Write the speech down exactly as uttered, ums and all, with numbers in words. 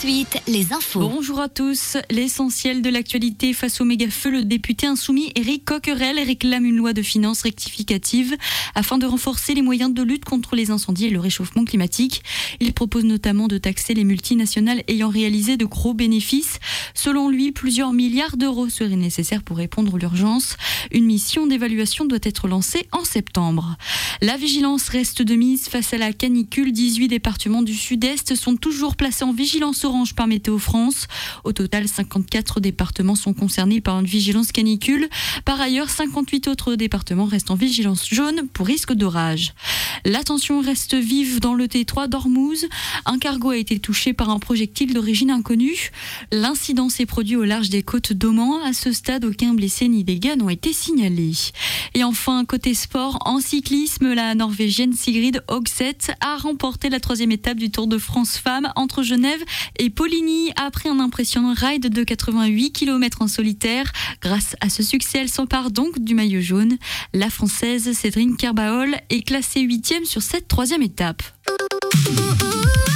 suite, les infos. Bonjour à tous. L'essentiel de l'actualité face au méga-feu, le député insoumis Éric Coquerel réclame une loi de finances rectificative afin de renforcer les moyens de lutte contre les incendies et le réchauffement climatique. Il propose notamment de taxer les multinationales ayant réalisé de gros bénéfices. Selon lui, plusieurs milliards d'euros seraient nécessaires pour répondre à l'urgence. Une mission d'évaluation doit être lancée en septembre. La vigilance reste de mise face à la canicule. dix-huit départements du sud-est sont toujours placés en vigilance orange par Météo France. Au total, cinquante-quatre départements sont concernés par une vigilance canicule. Par ailleurs, cinquante-huit autres départements restent en vigilance jaune pour risque d'orage. La tension reste vive dans le T trois d'Ormuz. Un cargo a été touché par un projectile d'origine inconnue. L'incident s'est produit au large des côtes d'Oman. À ce stade, aucun blessé ni dégâts n'ont été signalés. Et enfin, côté sport, en cyclisme, la Norvégienne Sigrid Hogseth a remporté la troisième étape du Tour de France Femmes entre Genève et Poligny après un impressionnant ride de quatre-vingt-huit kilomètres en solitaire. Grâce à ce succès, elle s'empare donc du maillot jaune. La Française Cédric Kerbaol est classée huitième sur cette troisième étape. Ouh, ouh, ouh.